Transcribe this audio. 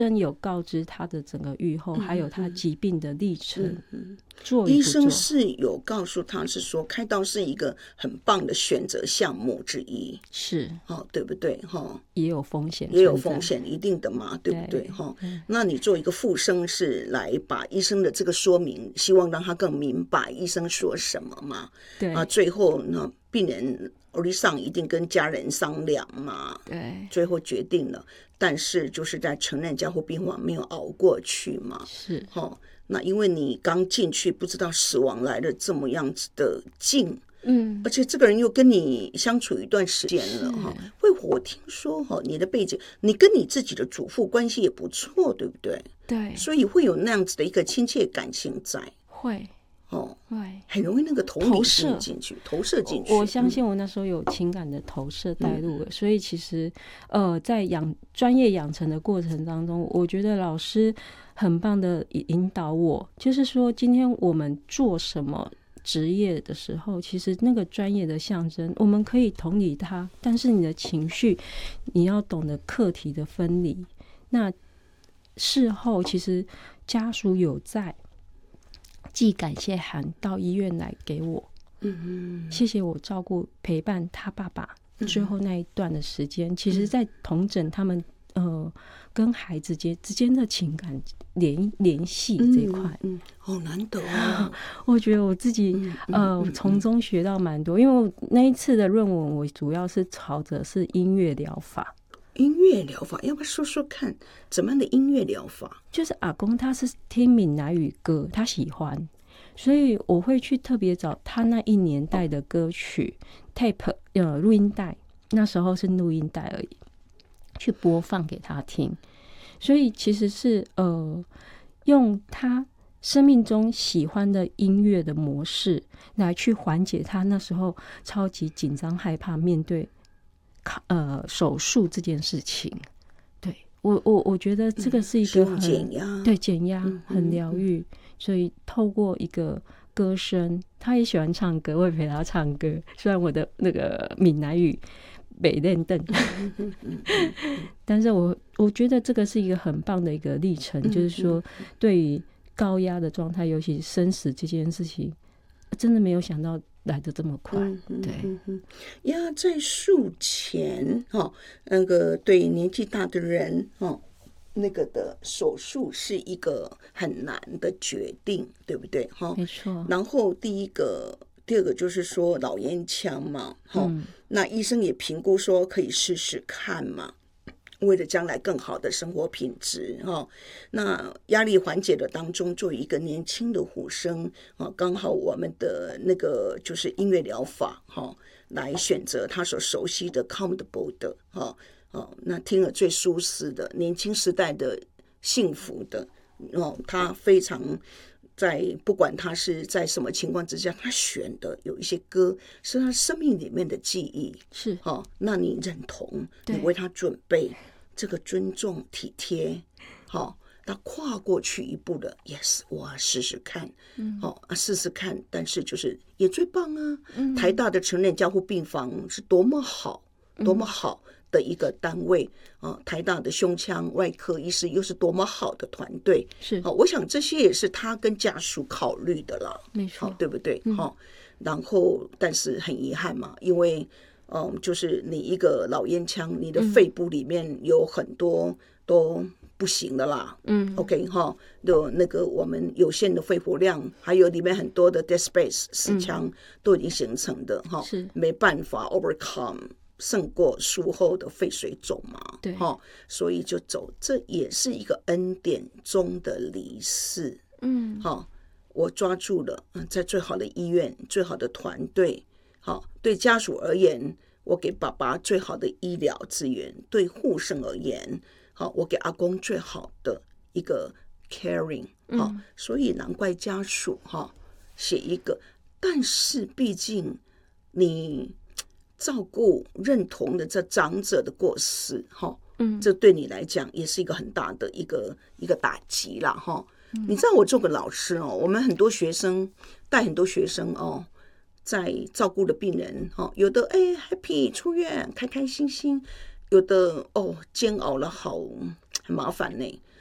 生有告知他的整个预后，还有他疾病的历程， 医生是有告诉他是说开刀是一个很棒的选择项目之一， 是对不对？ 也有风险， 也有风险，一定的嘛，对不对？那你做一个复生是来把医生的这个说明，希望让他更明白医生说什么嘛？ 对最后呢，病人上一定跟家人商量嘛， 对， 最后决定了，但是就是在成人加护病房没有熬过去嘛， 是那因为你刚进去不知道死亡来的这么样子的近，而且这个人又跟你相处一段时间了我听说你的背景，你跟你自己的祖父关系也不错，对不对？ 对， 所以会有那样子的一个亲切感情在， 会很容易那个投射进去。 我相信我那时候有情感的投射带入了，所以其实在专业养成的过程当中，我觉得老师很棒的引导我，就是说今天我们做什么职业的时候，其实那个专业的象征我们可以同理它，但是你的情绪你要懂得课题的分离。那事后其实家属有在寄感谢函到医院来给我，谢谢我照顾陪伴他爸爸最后那一段的时间，其实在统整他们跟孩子之间的情感联系这一块， 好难得我觉得我自己从中学到蛮多，因为我那一次的论文我主要是朝着是音乐疗法。 音乐疗法，要不要说说看怎么样的音乐疗法？ 就是阿公他是听闽南语歌，他喜欢，所以我会去特别找他那一年代的歌曲 tape 录音带，那时候是录音带而已，去播放给他听。所以其实是用他生命中喜欢的音乐的模式来去缓解他那时候超级紧张害怕面对手术这件事情。对，我觉得这个是一个很减压， 对，减压很疗愈，所以透过一个歌声，他也喜欢唱歌，我也陪他唱歌，虽然我的那个闽南语没练邓但是我觉得这个是一个很棒的一个历程，就是说对于高压的状态，尤其生死这件事情，真的没有想到来得这么快。对， 压在术前那个对年纪大的人那个的手术是一个很难的决定，对不对？ 没错。 然后第二个就是说老烟枪嘛，那医生也评估说可以试试看嘛，为了将来更好的生活品质那压力缓解的当中，作为一个年轻的护生刚好我们的那个就是音乐疗法来选择他所熟悉的 comfortable 的那听了最舒适的年轻时代的幸福的他非常不管他是在什么情况之下，他选的有一些歌是他生命里面的记忆， 是那你认同，你为他准备这个尊重体贴他跨过去一步的 yes 我试试看试试看，但是就是也最棒啊台大的成人加护病房是多么好多么好的一个单位台大的胸腔外科医师又是多么好的团队， 是我想这些也是他跟家属考虑的啦， 没错， 对不对然后但是很遗憾嘛，因为就是你一个老烟枪，你的肺部里面有很多都不行的啦OK 有那个我们有限的肺活量，还有里面很多的 dead space 死腔都已经形成的是没办法 overcome胜过术后的肺水肿嘛， 对所以就走，这也是一个恩典中的离世我抓住了在最好的医院最好的团队对家属而言我给爸爸最好的医疗资源，对护生而言我给阿公最好的一个 caring 所以难怪家属写一个，但是毕竟你照顾认同的这长者的过世这对你来讲也是一个很大的一个打击啦你知道我做个老师我们很多学生带很多学生在照顾的病人有的happy 出院开开心心，有的煎熬了很麻烦呢。